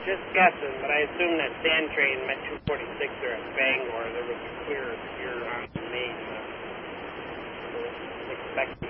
just guessing, but I assume that sand train met 246 there at Bangor. There was a clear here on the main. So expect